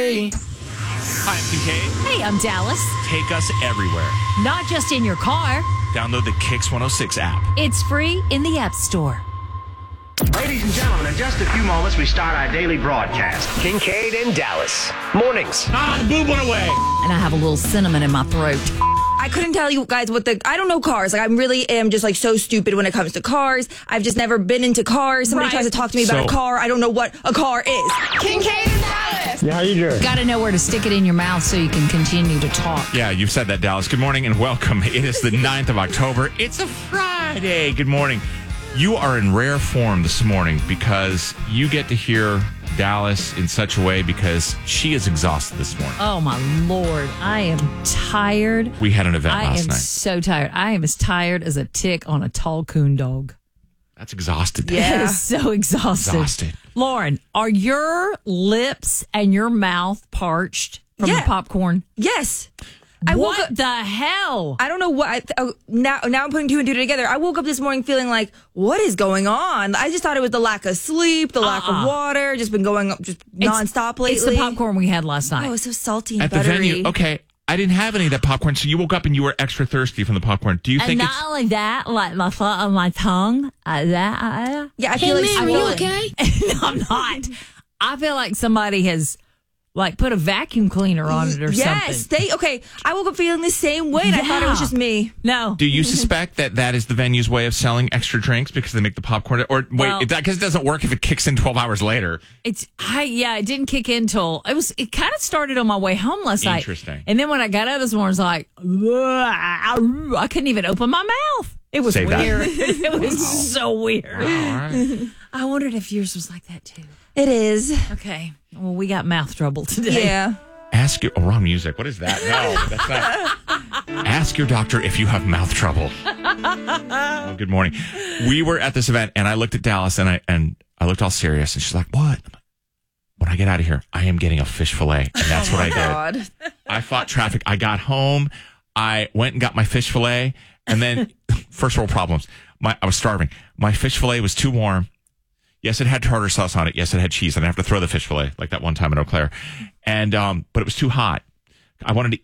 Hi, I'm Kincaid. Hey, I'm Dallas. Take us everywhere. Not just in your car. Download the Kix 106 app. It's free in the App Store. Ladies and gentlemen, in just a few moments, we start our daily broadcast. Kincaid and Dallas. Mornings. The boob went away. And I have a little cinnamon in my throat. I couldn't tell you guys I don't know cars. Like, I really am just like so stupid when it comes to cars. I've just never been into cars. Somebody Right. tries to talk to me about a car. I don't know what a car is. Kincaid and Dallas. Yeah, how you doing? Got to know where to stick it in your mouth so you can continue to talk. Yeah, you've said that, Dallas. Good morning and welcome. It is the 9th of October. It's a Friday. Good morning. You are in rare form this morning because you get to hear Dallas in such a way because she is exhausted this morning. Oh, my Lord. I am tired. We had an event I last am night. so tired. I am as tired as a tick on a tall coon dog. That's exhausted. It is so exhausted. Exhausted. Lauren, are your lips and your mouth parched from the Yeah. popcorn? Yes. I woke What up. the hell? I don't know what. Now I'm putting two and two together. I woke up this morning feeling like, what is going on? I just thought it was the lack of sleep, the lack of water, just been going up just nonstop lately. It's the popcorn we had last night. Oh, it's so salty and At the buttery. venue. Okay, I didn't have any of that popcorn, so you woke up and you were extra thirsty from the popcorn. Do you And think not it's... only that, like my foot on my tongue, Yeah, I feel like Are you okay? no, I'm not. I feel like somebody has like put a vacuum cleaner on it or Yes, something. I woke up feeling the same way, and I thought it was just me. No. Do you suspect that is the venue's way of selling extra drinks because they make the popcorn? Or wait, Well- because it doesn't work if it kicks in 12 hours later. It didn't kick in till it kind of started on my way home last night. Interesting. And then when I got out this morning, I was like, I couldn't even open my mouth. It was Save that. weird. It was so weird. All right. I wondered if yours was like that too. It is. Okay. Well, we got mouth trouble today. Yeah. Ask your... Oh, wrong music. What is that? No, that's not... Ask your doctor if you have mouth trouble. Oh, good morning. We were at this event, and I looked at Dallas, and I looked all serious, and she's like, what? When I get out of here, I am getting a fish fillet. And that's what I did. God. I fought traffic. I got home. I went and got my fish fillet. And then, first world problems. I was starving. My fish fillet was too warm. Yes, it had tartar sauce on it. Yes, it had cheese. I didn't have to throw the fish fillet like that one time in Eau Claire. And, but it was too hot. I wanted to